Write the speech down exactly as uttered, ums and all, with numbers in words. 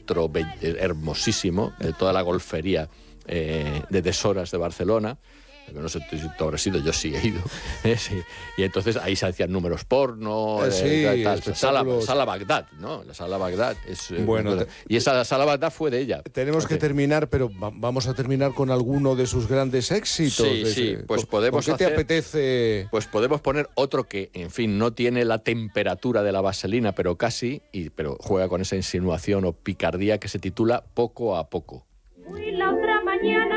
antro hermosísimo, de toda la golfería eh, de Tesoras de Barcelona. No sé si tú habrás ido, yo sí he ido. ¿eh? Sí. Y entonces ahí se hacían números porno, eh, sí, tal, tal. Sala, Sala Bagdad, ¿no? La Sala Bagdad es... Bueno, te... Y esa Sala Bagdad fue de ella. Tenemos okay. que terminar, pero va, vamos a terminar con alguno de sus grandes éxitos. Sí, de, sí, pues ¿con, podemos ¿con qué hacer, te apetece? Pues podemos poner otro que, en fin, no tiene la temperatura de la vaselina, pero casi, y, pero juega con esa insinuación o picardía que se titula Poco a Poco. Fui la otra mañana